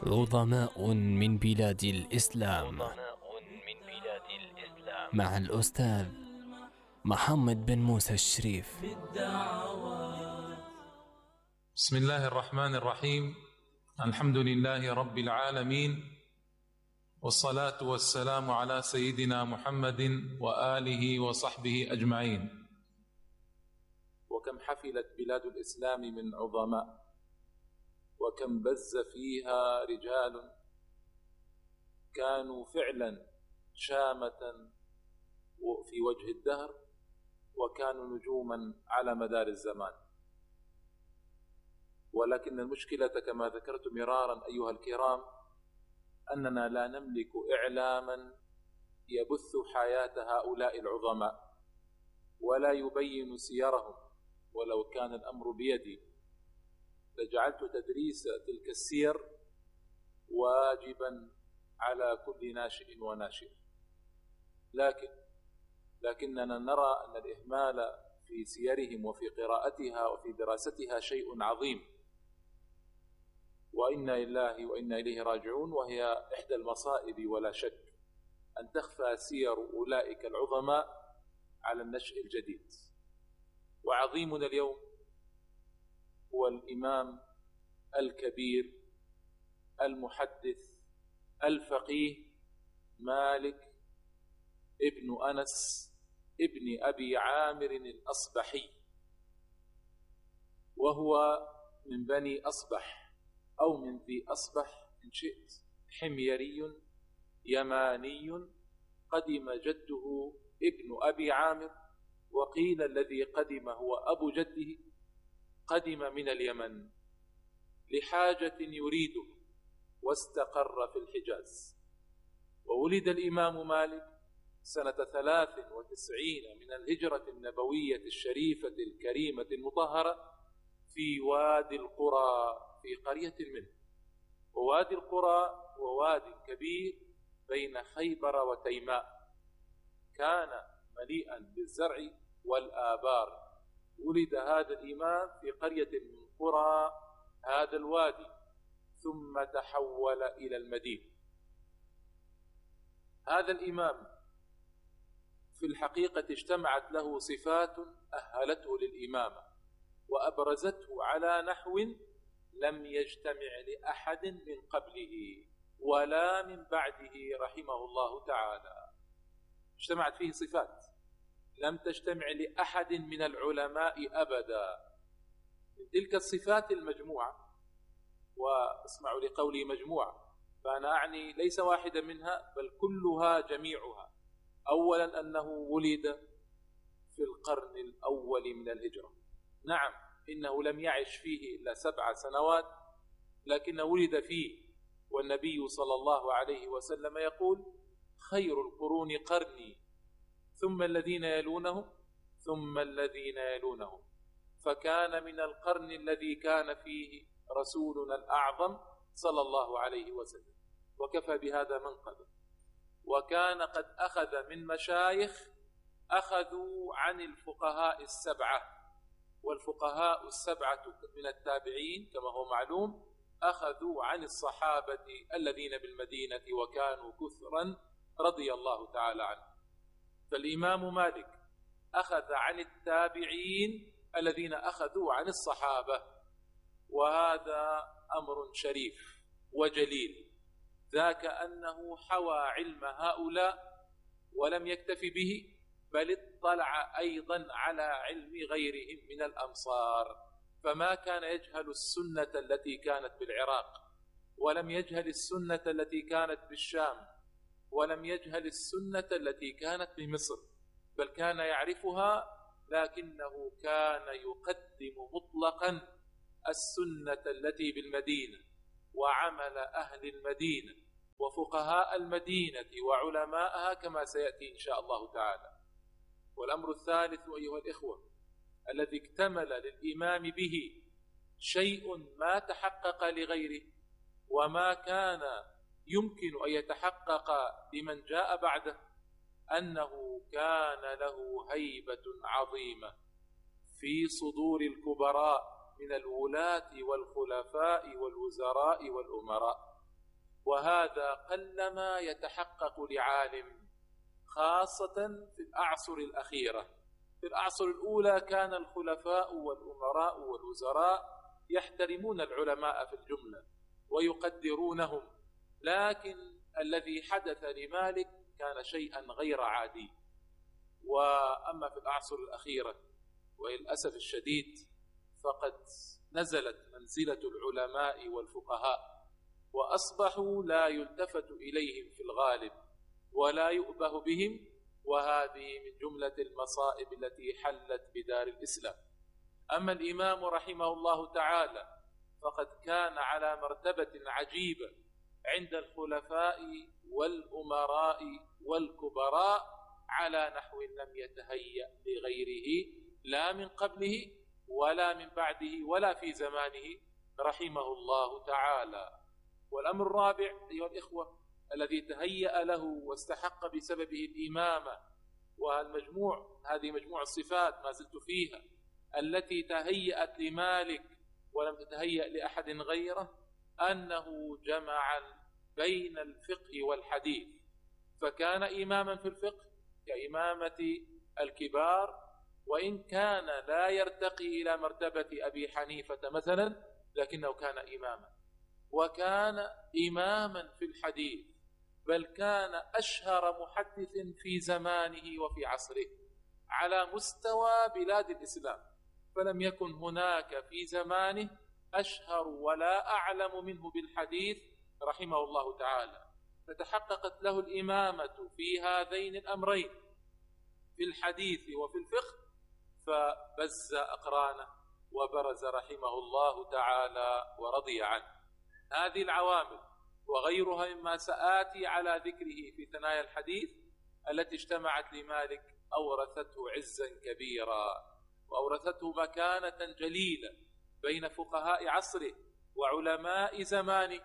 عظماء من بلاد الإسلام مع الأستاذ محمد بن موسى الشريف. بسم الله الرحمن الرحيم. الحمد لله رب العالمين، والصلاة والسلام على سيدنا محمد وآله وصحبه أجمعين. وكم حفلت بلاد الإسلام من عظماء، وكم بز فيها رجال كانوا فعلا شامة في وجه الدهر، وكانوا نجوما على مدار الزمان. ولكن المشكلة كما ذكرت مرارا أيها الكرام أننا لا نملك إعلاما يبث حياة هؤلاء العظماء ولا يبين سيرهم. ولو كان الأمر بيدي لجعلت تدريس تلك السير واجبا على كل ناشئ وناشئ، لكننا نرى أن الإهمال في سيرهم وفي قراءتها وفي دراستها شيء عظيم، وإنا لله وإنا إليه راجعون. وهي إحدى المصائب ولا شك أن تخفى سير أولئك العظماء على النشء الجديد. وعظيمنا اليوم هو الإمام الكبير المحدث الفقيه مالك ابن أنس ابن أبي عامر الأصبحي، وهو من بني أصبح أو من ذي أصبح إن شئت، حميري يماني. قدم جده ابن أبي عامر، وقيل الذي قدم هو أبو جده، قدم من اليمن لحاجة يريده واستقر في الحجاز. وولد الإمام مالك سنة 93 من الهجرة النبوية الشريفة الكريمة المطهرة في وادي القرى في قرية منه. ووادي القرى ووادي كبير بين خيبر وتيماء، كان مليئا بالزرع والآبار. ولد هذا الإمام في قرية من قرى هذا الوادي، ثم تحول إلى المدينة. هذا الإمام في الحقيقة اجتمعت له صفات أهلته للإمامة وأبرزته على نحو لم يجتمع لأحد من قبله ولا من بعده رحمه الله تعالى. اجتمعت فيه صفات لم تجتمع لأحد من العلماء أبدا. من تلك الصفات المجموعة، واسمعوا لقولي مجموعة، فأنا أعني ليس واحدة منها بل كلها جميعها. أولا أنه ولد في القرن الأول من الهجرة. نعم، إنه لم يعش فيه إلا 7 سنوات، لكن ولد فيه، والنبي صلى الله عليه وسلم يقول: خير القرون قرني ثم الذين يلونهم ثم الذين يلونهم. فكان من القرن الذي كان فيه رسولنا الأعظم صلى الله عليه وسلم، وكفى بهذا منقبا. وكان قد أخذ من مشايخ أخذوا عن الفقهاء 7، والفقهاء 7 من التابعين كما هو معلوم أخذوا عن الصحابة الذين بالمدينة وكانوا كثرا رضي الله تعالى عنه. فالإمام مالك أخذ عن التابعين الذين أخذوا عن الصحابة، وهذا أمر شريف وجليل، ذاك أنه حوى علم هؤلاء ولم يكتف به، بل اطلع أيضا على علم غيرهم من الأمصار. فما كان يجهل السنة التي كانت بالعراق، ولم يجهل السنة التي كانت بالشام، ولم يجهل السنة التي كانت بمصر، بل كان يعرفها، لكنه كان يقدم مطلقا السنة التي بالمدينة وعمل أهل المدينة وفقهاء المدينة وعلماءها كما سيأتي إن شاء الله تعالى. والأمر الثالث أيها الإخوة الذي اكتمل للإمام به شيء ما تحقق لغيره وما كان يمكن أن يتحقق لمن جاء بعده، أنه كان له هيبة عظيمة في صدور الكبراء من الولاة والخلفاء والوزراء والأمراء. وهذا قلما يتحقق لعالم، خاصة في الأعصر الأخيرة. في الأعصر الأولى كان الخلفاء والأمراء والوزراء يحترمون العلماء في الجملة ويقدرونهم، لكن الذي حدث لمالك كان شيئا غير عادي. وأما في الأعصر الأخيرة وللأسف الشديد فقد نزلت منزلة العلماء والفقهاء، وأصبحوا لا يلتفت إليهم في الغالب ولا يؤبه بهم، وهذه من جملة المصائب التي حلت بدار الإسلام. أما الإمام رحمه الله تعالى فقد كان على مرتبة عجيبة عند الخلفاء والأمراء والكبراء على نحو لم يتهيأ لغيره لا من قبله ولا من بعده ولا في زمانه رحمه الله تعالى. والأمر الرابع أيها الإخوة الذي تهيأ له واستحق بسببه الإمامة، هذه مجموع الصفات ما زلت فيها التي تهيأت لمالك ولم تتهيأ لأحد غيره، أنه جمع بين الفقه والحديث، فكان إماما في الفقه كإمامة الكبار، وإن كان لا يرتقي إلى مرتبة أبي حنيفة مثلا لكنه كان إماما. وكان إماما في الحديث، بل كان أشهر محدث في زمانه وفي عصره على مستوى بلاد الإسلام، فلم يكن هناك في زمانه أشهر ولا أعلم منه بالحديث رحمه الله تعالى. فتحققت له الإمامة في هذين الأمرين في الحديث وفي الفقه، فبز أقرانه وبرز رحمه الله تعالى ورضي عنه. هذه العوامل وغيرها مما سآتي على ذكره في ثنايا الحديث التي اجتمعت لمالك أورثته عزا كبيرا، وأورثته مكانة جليلة بين فقهاء عصره وعلماء زمانه،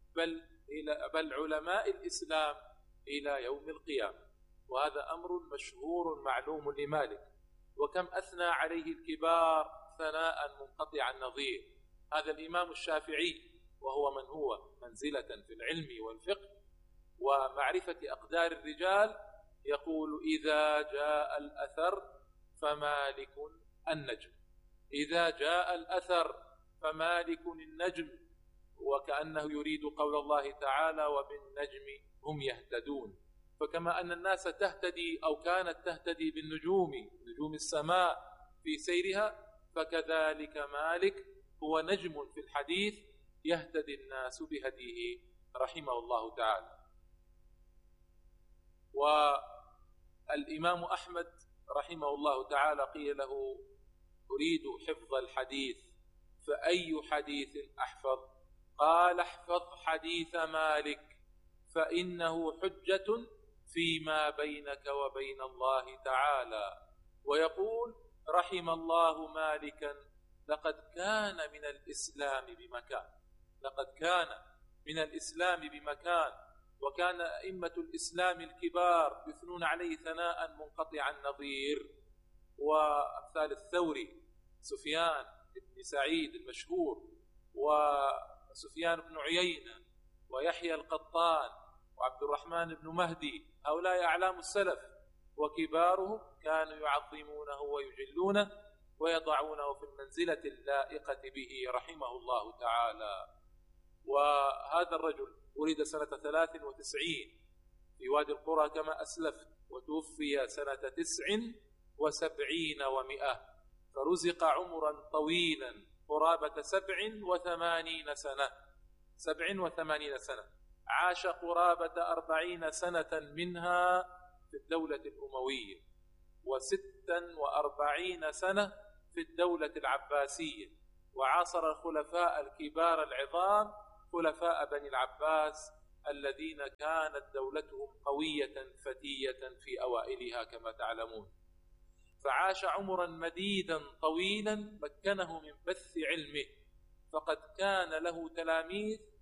بل علماء الإسلام إلى يوم القيامة. وهذا أمر مشهور معلوم لمالك، وكم أثنى عليه الكبار ثناء منقطع النظير. هذا الإمام الشافعي وهو من هو منزلة في العلم والفقه ومعرفة أقدار الرجال يقول: إذا جاء الأثر فمالك النجم، إذا جاء الأثر فمالك النجم، وكأنه يريد قول الله تعالى: وبالنجم هم يهتدون. فكما أن الناس تهتدي أو كانت تهتدي بالنجوم، نجوم السماء في سيرها، فكذلك مالك هو نجم في الحديث يهتدي الناس بهديه رحمه الله تعالى. والإمام أحمد رحمه الله تعالى قيل له: أريد حفظ الحديث، فأي حديث أحفظ؟ قال: احفظ حديث مالك فإنه حجة فيما بينك وبين الله تعالى. ويقول رحم الله مالكا: لقد كان من الإسلام بمكان، لقد كان من الإسلام بمكان. وكان أئمة الإسلام الكبار يثنون عليه ثناء منقطع النظير، وأمثال الثوري سفيان بن سعيد المشهور، وسفيان بن عيينة، ويحيى القطان، وعبد الرحمن بن مهدي، هؤلاء أعلام السلف، وكبارهم كانوا يعظمونه ويجلونه ويضعونه في المنزلة اللائقة به رحمه الله تعالى. وهذا الرجل ولد سنة 93 في وادي القرى كما أسلفت، وتوفي سنة 79 و100، فرزق عمرا طويلا قرابة 87 سنة، 87 سنة، عاش قرابة 40 سنة منها في الدولة الأموية، و46 سنة في الدولة العباسية، وعاصر الخلفاء الكبار العظام خلفاء بني العباس الذين كانت دولتهم قوية فتية في أوائلها كما تعلمون. فعاش عمرا مديدا طويلا مكنه من بث علمه، فقد كان له تلاميذ